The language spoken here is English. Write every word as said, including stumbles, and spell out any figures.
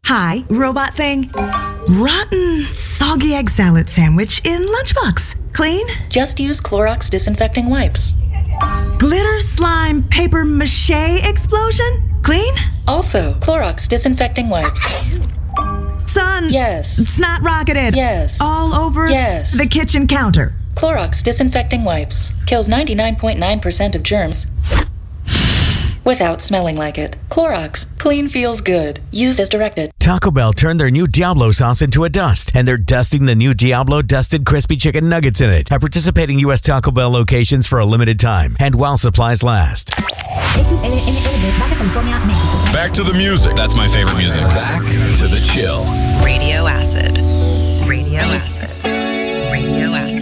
Hi, robot thing. Rotten, soggy egg salad sandwich in lunchbox. Clean? Just use Clorox disinfecting wipes. Glitter slime paper mache explosion? Clean? Also, Clorox disinfecting wipes. Son. Yes. Snot rocketed. Yes. All over Yes. the kitchen counter. Clorox disinfecting wipes. Kills ninety-nine point nine percent of germs without smelling like it. Clorox. Clean feels good. Used as directed. Taco Bell turned their new Diablo sauce into a dust, and they're dusting the new Diablo Dusted Crispy Chicken Nuggets in it at participating U S Taco Bell locations for a limited time and while supplies last. Back to the music. That's my favorite music. Back to the chill. Radio Acid. Radio Acid. Radio Acid.